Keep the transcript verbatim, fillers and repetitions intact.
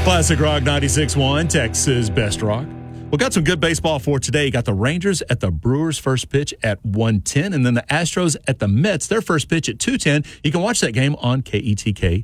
Classic Rock ninety-six point one, Texas Best Rock. We got some good baseball for today. You got the Rangers at the Brewers' first pitch at one ten, and then the Astros at the Mets, their first pitch at two ten. You can watch that game on K E T K